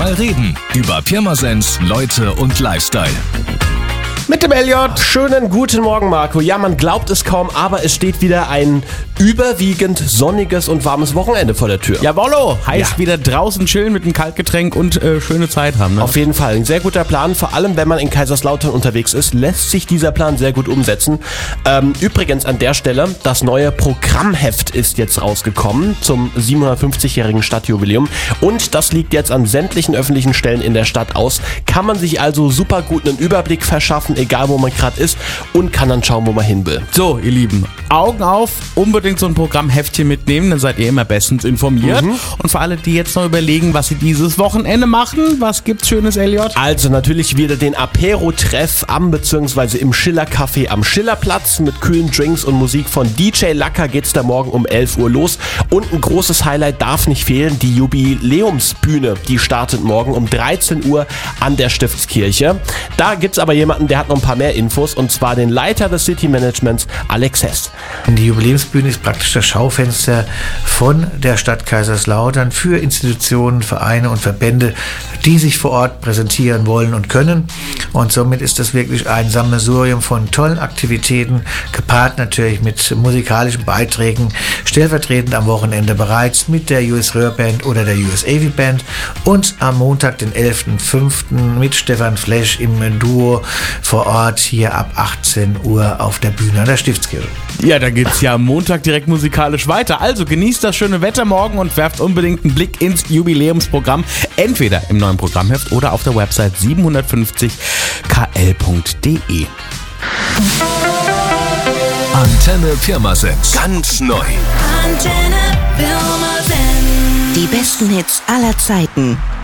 Mal reden über Pirmasens, Leute und Lifestyle. Mit dem Elliot. Schönen guten Morgen, Marco. Ja, man glaubt es kaum, aber es steht wieder ein überwiegend sonniges und warmes Wochenende vor der Tür. Jawollo, heißt wieder draußen chillen mit einem Kaltgetränk und schöne Zeit haben. Ne? Auf jeden Fall, ein sehr guter Plan. Vor allem, wenn man in Kaiserslautern unterwegs ist, lässt sich dieser Plan sehr gut umsetzen. Übrigens an der Stelle, das neue Programmheft ist jetzt rausgekommen zum 750-jährigen Stadtjubiläum. Und das liegt jetzt an sämtlichen öffentlichen Stellen in der Stadt aus. Kann man sich also super gut einen Überblick verschaffen, egal wo man gerade ist, und kann dann schauen, wo man hin will. So, ihr Lieben, Augen auf, unbedingt so ein Programmheftchen mitnehmen, dann seid ihr immer bestens informiert. Und für alle, die jetzt noch überlegen, was sie dieses Wochenende machen, was gibt's Schönes, Elliot? Also natürlich wieder den Apero-Treff bzw. im Schiller-Café am Schillerplatz mit kühlen Drinks und Musik von DJ Lacker geht's da morgen um 11 Uhr los. Und ein großes Highlight darf nicht fehlen, die Jubiläumsbühne, die startet morgen um 13 Uhr an der Stiftskirche. Da gibt's aber jemanden, der hat noch ein paar mehr Infos, und zwar den Leiter des City Managements, Alex Hess. Die Jubiläumsbühne ist praktisch das Schaufenster von der Stadt Kaiserslautern für Institutionen, Vereine und Verbände, die sich vor Ort präsentieren wollen und können. Und somit ist das wirklich ein Sammelsurium von tollen Aktivitäten, gepaart natürlich mit musikalischen Beiträgen, stellvertretend am Wochenende bereits mit der US Röhrband oder der US AV Band und am Montag, den 11.05. mit Stefan Flesch im Duo vor Ort hier ab 18 Uhr auf der Bühne an der Stiftskirche. Ja, da geht's ja am Montag direkt musikalisch weiter. Also genießt das schöne Wetter morgen und werft unbedingt einen Blick ins Jubiläumsprogramm. Entweder im neuen Programmheft oder auf der Website 750kl.de. Antenne Pirmasens. Ganz neu. Antenne Pirmasens. Die besten Hits aller Zeiten.